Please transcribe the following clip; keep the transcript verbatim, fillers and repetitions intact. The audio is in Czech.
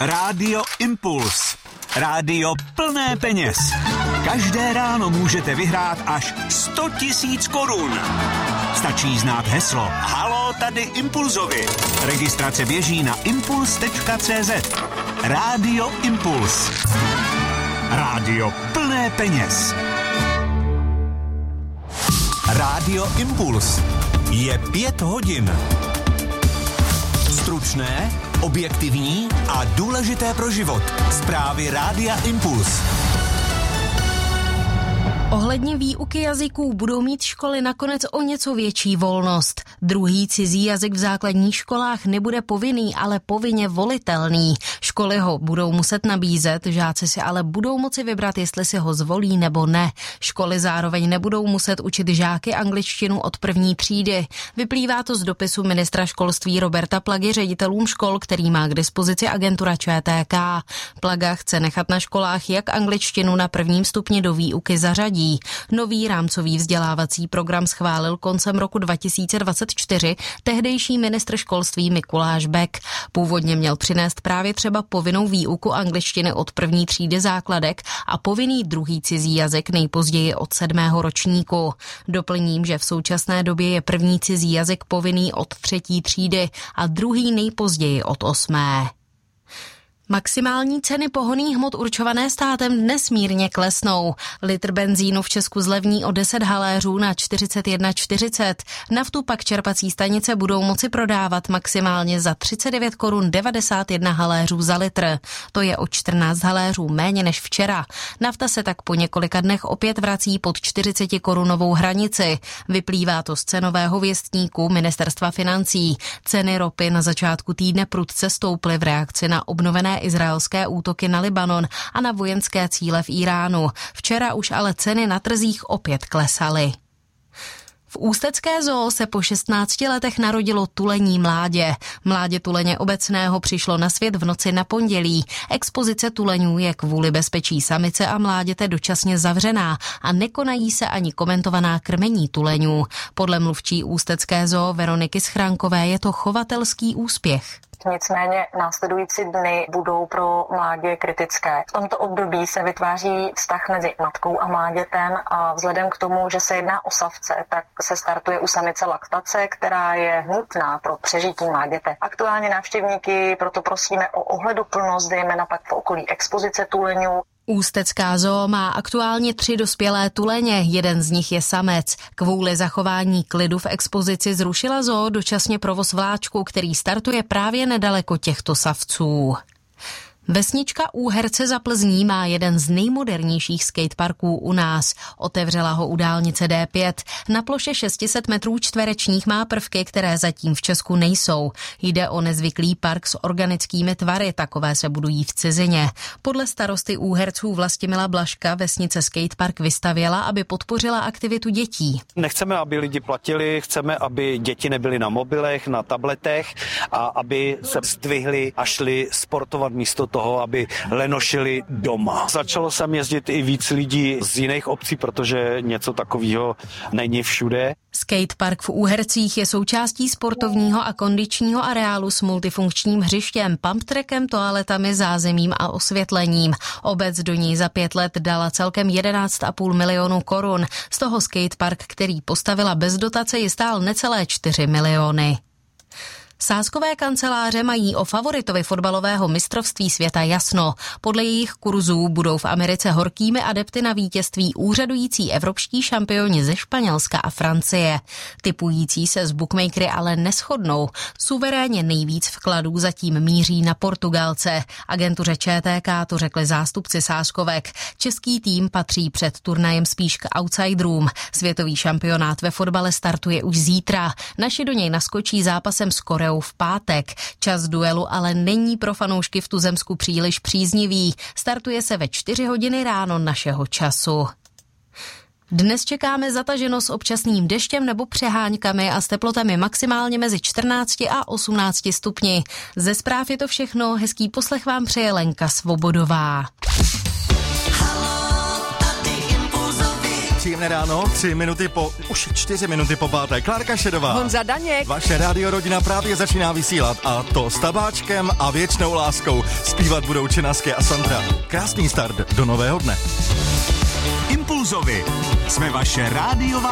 Rádio Impuls. Rádio plné peněz. Každé ráno můžete vyhrát až sto tisíc korun. Stačí znát heslo Haló, tady Impulzovi. Registrace běží na impuls tečka cé zet. Rádio Impuls. Rádio plné peněz. Rádio Impuls. Je pět hodin. Stručné, objektivní a důležité pro život. Zprávy Rádia Impuls. Ohledně výuky jazyků budou mít školy nakonec o něco větší volnost. Druhý cizí jazyk v základních školách nebude povinný, ale povinně volitelný. Školy ho budou muset nabízet, žáci si ale budou moci vybrat, jestli si ho zvolí nebo ne. Školy zároveň nebudou muset učit žáky angličtinu od první třídy. Vyplývá to z dopisu ministra školství Roberta Plagy ředitelům škol, který má k dispozici agentura Č T K. Plaga chce nechat na školách jak angličtinu na prvním stupni do výuky zařadí. Nový rámcový vzdělávací program schválil koncem roku dva tisíce dvacet čtyři tehdejší ministr školství Mikuláš Bek. Původně měl přinést právě třeba povinnou výuku angličtiny od první třídy základek a povinný druhý cizí jazyk nejpozději od sedmého ročníku. Doplním, že v současné době je první cizí jazyk povinný od třetí třídy a druhý nejpozději od osmé. Maximální ceny pohonných hmot určované státem dnes mírně klesnou. Litr benzínu v Česku zlevní o deset haléřů na čtyřicet jedna čtyřicet. Naftu pak čerpací stanice budou moci prodávat maximálně za třicet devět korun devadesát jedna haléřů za litr. To je o čtrnáct haléřů méně než včera. Nafta se tak po několika dnech opět vrací pod čtyřicet korunovou hranici. Vyplývá to z cenového věstníku Ministerstva financí. Ceny ropy na začátku týdne prudce stouply v reakci na obnovené izraelské útoky na Libanon a na vojenské cíle v Iránu. Včera už ale ceny na trzích opět klesaly. V ústecké zoo se po šestnácti letech narodilo tulení mládě. Mládě tuleně obecného přišlo na svět v noci na pondělí. Expozice tuleňů je kvůli bezpečí samice a mláděte dočasně zavřená a nekonají se ani komentovaná krmení tuleňů. Podle mluvčí ústecké zoo Veroniky Schránkové je to chovatelský úspěch. Nicméně následující dny budou pro mládě kritické. V tomto období se vytváří vztah mezi matkou a mládětem a vzhledem k tomu, že se jedná o savce, tak se startuje u samice laktace, která je nutná pro přežití mláděte. Aktuálně návštěvníky proto prosíme o ohleduplnost, zejména pak v okolí expozice tuleňů. Ústecká zoo má aktuálně tři dospělé tuleně, jeden z nich je samec. Kvůli zachování klidu v expozici zrušila zoo dočasně provoz vláčku, který startuje právě nedaleko těchto savců. Vesnička Úherce za Plzní má jeden z nejmodernějších skateparků u nás. Otevřela ho u dálnice D pět. Na ploše šest set metrů čtverečních má prvky, které zatím v Česku nejsou. Jde o nezvyklý park s organickými tvary, takové se budují v cizině. Podle starosty Úherců Vlastimila Blažka vesnice skatepark vystavěla, aby podpořila aktivitu dětí. Nechceme, aby lidi platili, chceme, aby děti nebyly na mobilech, na tabletech a aby se zdvihli a šli sportovat místo toho, aby lenošili doma. Začalo sem jezdit i víc lidí z jiných obcí, protože něco takového není všude. Skatepark v Úhercích je součástí sportovního a kondičního areálu s multifunkčním hřištěm, pumptrackem, toaletami, zázemím a osvětlením. Obec do ní za pět let dala celkem jedenáct a půl milionu korun. Z toho skatepark, který postavila bez dotace, ji stál necelé čtyři miliony. Sázkové kanceláře mají o favoritovi fotbalového mistrovství světa jasno. Podle jejich kurzů budou v Americe horkými adepty na vítězství úřadující evropští šampioni ze Španělska a Francie. Tipující se s bookmakery ale neshodnou. Suverénně nejvíc vkladů zatím míří na Portugalce. Agentuře Č T K to řekli zástupci sázkovek. Český tým patří před turnajem spíš k outsiderům. Světový šampionát ve fotbale startuje už zítra. Naši do něj naskočí zápasem s Koreou v pátek. Čas duelu ale není pro fanoušky v tuzemsku příliš příznivý. Startuje se ve čtyři hodiny ráno našeho času. Dnes čekáme zataženost s občasným deštěm nebo přeháňkami a s teplotami maximálně mezi čtrnácti a osmnácti stupni. Ze zpráv je to všechno, hezký poslech vám přeje Lenka Svobodová. Haló, tady Impulzovič. Příjemné ráno, tři minuty po, už čtyři minuty po páté. Klárka Šedová. Honza Daněk. Vaše rádio rodina právě začíná vysílat a to s tabáčkem a věčnou láskou. Zpívat budou Činasky a Sandra. Krásný start do nového dne. Impulzovi. Jsme vaše rádiová